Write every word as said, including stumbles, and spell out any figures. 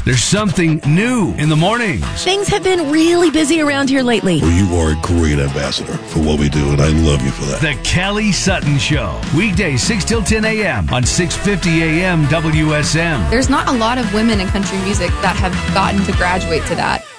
There's something new in the mornings. Things have been really busy around here lately. Well, you are a great ambassador for what we do, and I love you for that. The Kelly Sutton Show. Weekdays six till ten a.m. on six fifty a.m. W S M. There's not a lot of women in country music that have gotten to graduate to that.